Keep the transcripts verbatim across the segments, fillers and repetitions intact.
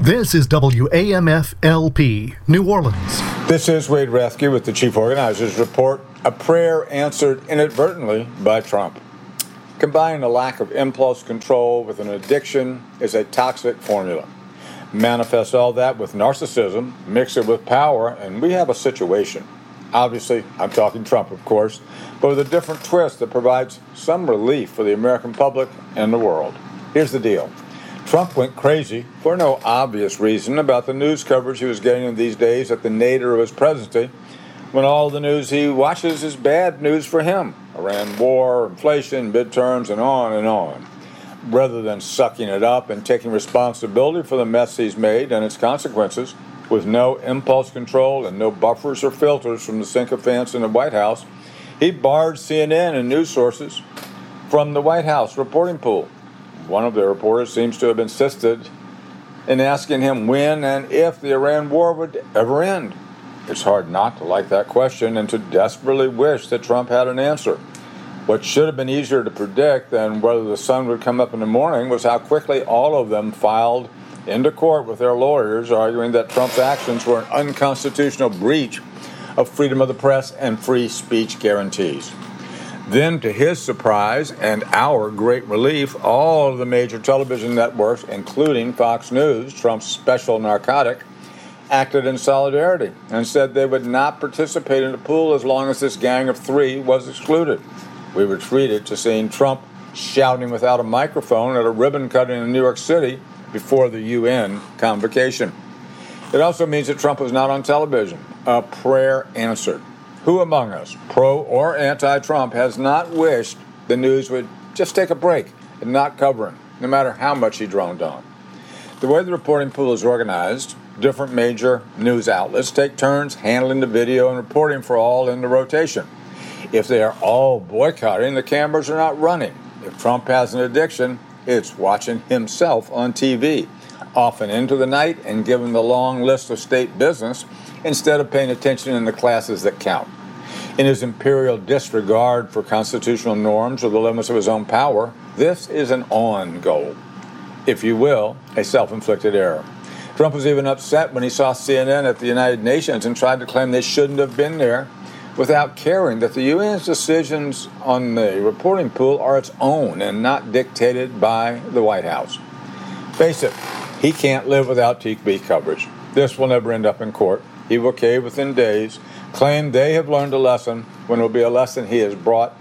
This is W A M F L P, New Orleans. This is Wade Rathke with the Chief Organizer's Report, a prayer answered inadvertently by Trump. Combining a lack of impulse control with an addiction is a toxic formula. Manifest all that with narcissism, mix it with power, and we have a situation. Obviously, I'm talking Trump, of course, but with a different twist that provides some relief for the American public and the world. Here's the deal. Trump went crazy for no obvious reason about the news coverage he was getting in these days at the nadir of his presidency, when all the news he watches is bad news for him. Iran war, inflation, midterms, and on and on. Rather than sucking it up and taking responsibility for the mess he's made and its consequences, with no impulse control and no buffers or filters from the sycophants in the White House, he barred C N N and news sources from the White House reporting pool. One of the reporters seems to have insisted in asking him when and if the Iran war would ever end. It's hard not to like that question and to desperately wish that Trump had an answer. What should have been easier to predict than whether the sun would come up in the morning was how quickly all of them filed into court with their lawyers, arguing that Trump's actions were an unconstitutional breach of freedom of the press and free speech guarantees. Then, to his surprise and our great relief, all of the major television networks, including Fox News, Trump's special narcotic, acted in solidarity and said they would not participate in the pool as long as this gang of three was excluded. We were treated to seeing Trump shouting without a microphone at a ribbon cutting in New York City before the U N convocation. It also means that Trump was not on television, a prayer answered. Who among us, pro or anti-Trump, has not wished the news would just take a break and not cover him, no matter how much he droned on? The way the reporting pool is organized, different major news outlets take turns handling the video and reporting for all in the rotation. If they are all boycotting, the cameras are not running. If Trump has an addiction, it's watching himself on T V, often into the night and given the long list of state business, instead of paying attention in the classes that count. In his imperial disregard for constitutional norms or the limits of his own power, this is an on goal. If you will, a self-inflicted error. Trump was even upset when he saw C N N at the United Nations and tried to claim they shouldn't have been there, without caring that the U N's decisions on the reporting pool are its own and not dictated by the White House. Face it, he can't live without T V coverage. This will never end up in court. He will cave within days, claim they have learned a lesson when it will be a lesson he has brought,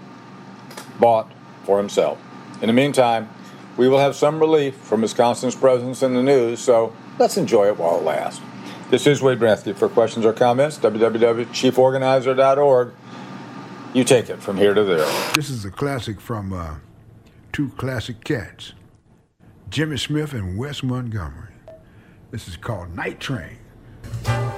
bought for himself. In the meantime, we will have some relief from Wisconsin's presence in the news, so let's enjoy it while it lasts. This is Wade Rathke. For questions or comments, w w w dot chief organizer dot org. You take it from here to there. This is a classic from uh, two classic cats, Jimmy Smith and Wes Montgomery. This is called Night Train.